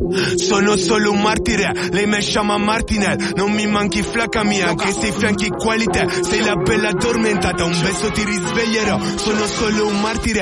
Sono solo un martire, lei mi chiama Martinel. Non mi manchi flacca mia, anche se i fianchi qualità. Sei la bella addormentata, un beso ti risveglierò. Sono solo un martire,